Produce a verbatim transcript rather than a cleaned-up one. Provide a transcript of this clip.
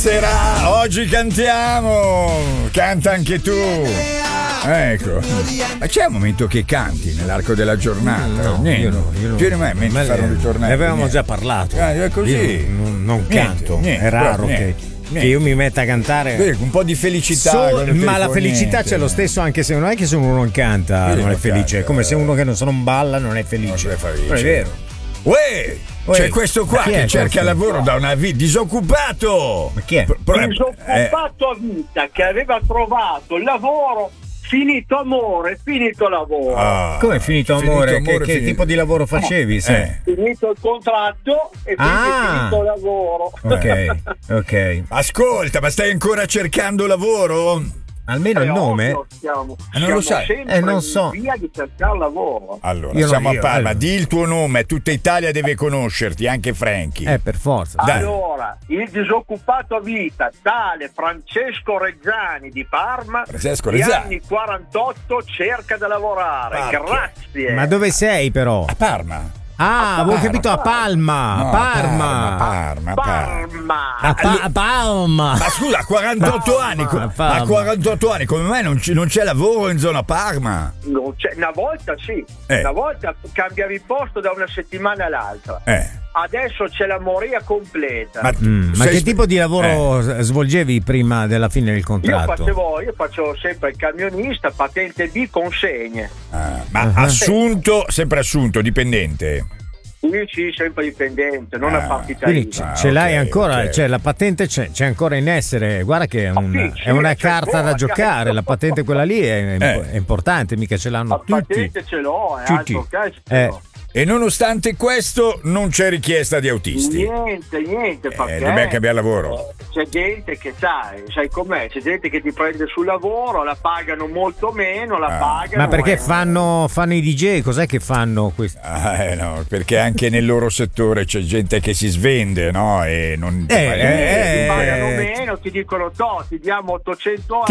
Sera, oggi cantiamo, canta anche tu. Ecco, ma c'è un momento che canti nell'arco della giornata? No, niente. io no, io no. Tieni me, mentre fare un ritornello. Ne avevamo niente. già parlato. Eh, è così. Io non, non Niente, canto, niente, è raro però, che, niente. che io mi metta a cantare. Vedi, un po' di felicità. So- ma la fa felicità niente. c'è lo stesso, anche se non è che se uno non canta Io non non è felice, canto, è come se eh. uno che non, se non balla non è felice. Non è felice. Non è vero. Uè, Uè, c'è questo qua ma chi che è cerca questo? lavoro da una vita, disoccupato. Ma chi è? Pro- pro- Disoccupato a vita, che aveva trovato il lavoro, finito amore, finito lavoro. Ah, Come è finito amore? finito amore, che che finito- tipo di lavoro facevi? se? Eh. Finito il contratto e quindi Ah. finito il lavoro. Ok, ok. Ascolta, ma stai ancora cercando lavoro? Almeno Eh, il nome? ovvio, Siamo, Eh, non lo siamo sai. sempre Eh, non so. in via di cercare lavoro. Allora, Io no, siamo io, a Parma, allora. di il tuo nome, tutta Italia deve conoscerti, anche Franchi. Eh, per forza. Dai. Allora, il disoccupato a vita, tale Francesco Reggiani di Parma, Francesco di Reggiani. anni quarantotto, cerca da lavorare. Porca. Grazie. Ma dove sei però? A Parma. Ah, avevo Parma. capito a Palma. No, Parma. Parma, Parma, Parma. Parma. A, pa- a Palma. Ma scusa, a quarantotto Parma, anni, co- Parma. a quarantotto anni, come mai non, c- non c'è lavoro in zona Parma? Non c'è- una volta sì, Eh. una volta cambiavi posto da una settimana all'altra. Eh. Adesso c'è la moria completa. Ma, Mm, ma sei che sp- tipo di lavoro Eh. s- svolgevi prima della fine del io contratto? facevo, io facevo sempre il camionista, patente B, consegne. Ah, ma Uh-huh. assunto, sempre assunto, dipendente. Qui sì, sempre dipendente, non Ah, a partita Quindi IVA. ce, Ah, ce ok, l'hai ancora, ok. cioè la patente c'è, c'è ancora in essere. Guarda che è, un- Ah, sì, è una sì, c'è carta ancora, da giocare. cazzo. La patente quella lì è, Eh. è importante, mica ce l'hanno La tutti. patente ce l'ho, è Tutti. altro che ce Eh. l'ho. E nonostante questo non c'è richiesta di autisti. Niente, niente, Eh, perché dobbiamo cambiare lavoro. c'è gente che sai, sai com'è, c'è gente che ti prende sul lavoro, la pagano molto meno, la Ah. pagano. Ma perché e- fanno, fanno i D J? Cos'è che fanno questi? Ah, eh, no, perché anche nel loro settore c'è gente che si svende, no? E non Eh, paga eh, niente. ti eh, pagano eh, meno, ti dicono to, ti diamo ottocento